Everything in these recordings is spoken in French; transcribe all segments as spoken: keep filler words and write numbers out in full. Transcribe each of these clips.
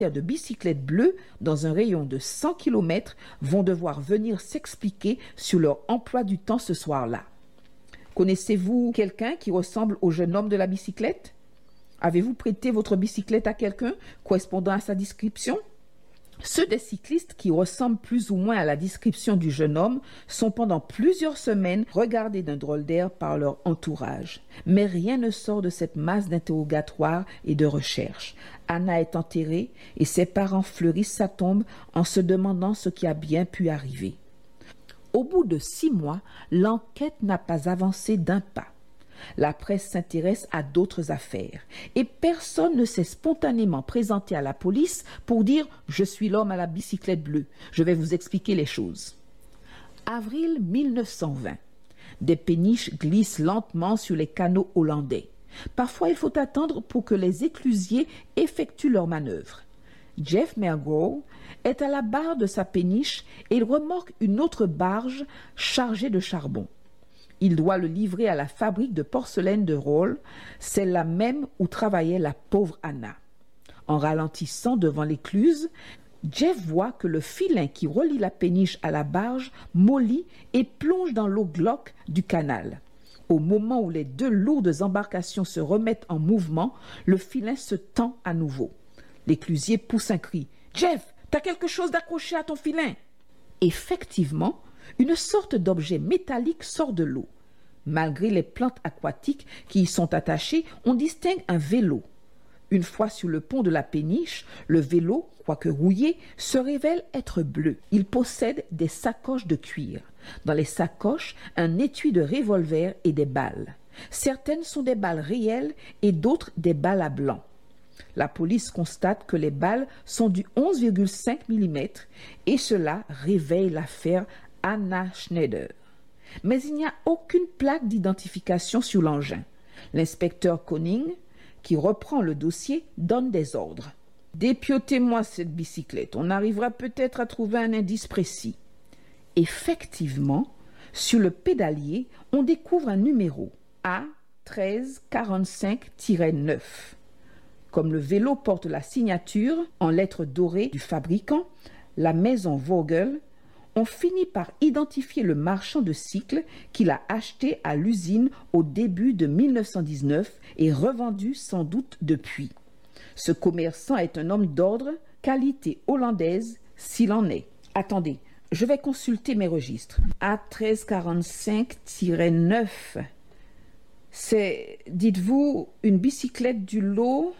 de bicyclettes bleues dans un rayon de cent kilomètres vont devoir venir s'expliquer sur leur emploi du temps ce soir-là. Connaissez-vous quelqu'un qui ressemble au jeune homme de la bicyclette? Avez-vous prêté votre bicyclette à quelqu'un correspondant à sa description? Ceux des cyclistes qui ressemblent plus ou moins à la description du jeune homme sont pendant plusieurs semaines regardés d'un drôle d'air par leur entourage. Mais rien ne sort de cette masse d'interrogatoires et de recherches. Anna est enterrée et ses parents fleurissent sa tombe en se demandant ce qui a bien pu arriver. Au bout de six mois, l'enquête n'a pas avancé d'un pas. La presse s'intéresse à d'autres affaires et personne ne s'est spontanément présenté à la police pour dire « Je suis l'homme à la bicyclette bleue, je vais vous expliquer les choses ». Avril mille neuf cent vingt. Des péniches glissent lentement sur les canaux hollandais. Parfois, il faut attendre pour que les éclusiers effectuent leurs manœuvres. Jeff Mergro est à la barre de sa péniche et il remorque une autre barge chargée de charbon. Il doit le livrer à la fabrique de porcelaine de Roll, celle-là même où travaillait la pauvre Anna. En ralentissant devant l'écluse, Jeff voit que le filin qui relie la péniche à la barge mollit et plonge dans l'eau glauque du canal. Au moment où les deux lourdes embarcations se remettent en mouvement, le filin se tend à nouveau. L'éclusier pousse un cri. « Jeff, t'as quelque chose d'accroché à ton filin ?» Effectivement, une sorte d'objet métallique sort de l'eau. Malgré les plantes aquatiques qui y sont attachées, on distingue un vélo. Une fois sur le pont de la péniche, le vélo, quoique rouillé, se révèle être bleu. Il possède des sacoches de cuir. Dans les sacoches, un étui de revolver et des balles. Certaines sont des balles réelles et d'autres des balles à blanc. La police constate que les balles sont du onze virgule cinq millimètres et cela réveille l'affaire Anna Schneider. Mais il n'y a aucune plaque d'identification sur l'engin. L'inspecteur Koning, qui reprend le dossier, donne des ordres. « Dépiotez-moi cette bicyclette, on arrivera peut-être à trouver un indice précis. » Effectivement, sur le pédalier, on découvre un numéro A treize quarante-cinq neuf. Comme le vélo porte la signature en lettres dorées du fabricant, la maison Vogel, on finit par identifier le marchand de cycles qu'il a acheté à l'usine au début de mille neuf cent dix-neuf et revendu sans doute depuis. Ce commerçant est un homme d'ordre, qualité hollandaise s'il en est. Attendez, je vais consulter mes registres. A treize quarante-cinq neuf. C'est, dites-vous, une bicyclette du lot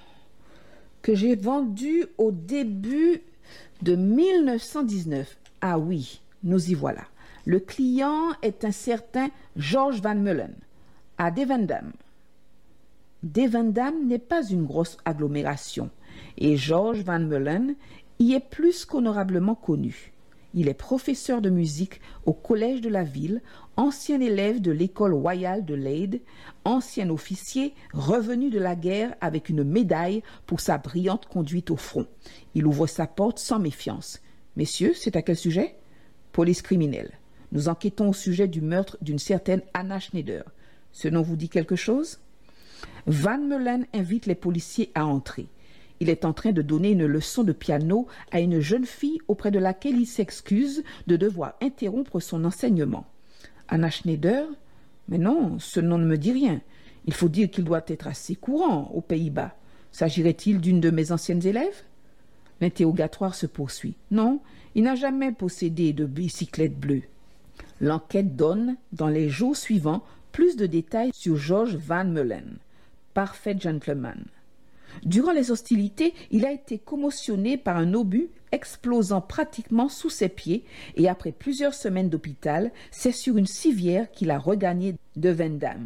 que j'ai vendue au début de mille neuf cent dix-neuf. Ah oui, nous y voilà. Le client est un certain George Van Mullen, à Devendam. Devendam n'est pas une grosse agglomération, et George Van Mullen y est plus qu'honorablement connu. Il est professeur de musique au collège de la ville, ancien élève de l'école royale de Leyde, ancien officier revenu de la guerre avec une médaille pour sa brillante conduite au front. Il ouvre sa porte sans méfiance. « Messieurs, c'est à quel sujet ?»« Police criminelle. Nous enquêtons au sujet du meurtre d'une certaine Anna Schneider. Ce nom vous dit quelque chose ?» Van Mullen invite les policiers à entrer. Il est en train de donner une leçon de piano à une jeune fille auprès de laquelle il s'excuse de devoir interrompre son enseignement. Anna Schneider? Mais non, ce nom ne me dit rien. Il faut dire qu'il doit être assez courant aux Pays-Bas. S'agirait-il d'une de mes anciennes élèves? L'interrogatoire se poursuit. Non, il n'a jamais possédé de bicyclette bleue. L'enquête donne, dans les jours suivants, plus de détails sur George Van Mullen. Parfait gentleman. Durant les hostilités, il a été commotionné par un obus explosant pratiquement sous ses pieds et après plusieurs semaines d'hôpital, c'est sur une civière qu'il a regagné Devendam.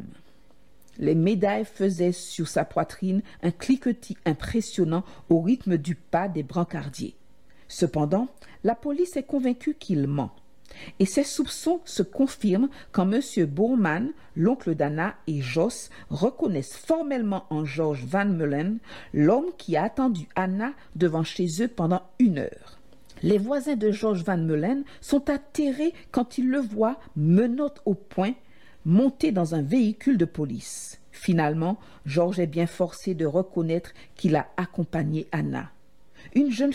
Les médailles faisaient sur sa poitrine un cliquetis impressionnant au rythme du pas des brancardiers. Cependant, la police est convaincue qu'il ment. Et ses soupçons se confirment quand M. Boorman, l'oncle d'Anna et Jos reconnaissent formellement en George Van Mullen l'homme qui a attendu Anna devant chez eux pendant une heure. Les voisins de George Van Mullen sont atterrés quand ils le voient menottes au poing, monté dans un véhicule de police. Finalement, George est bien forcé de reconnaître qu'il a accompagné Anna. Une jeune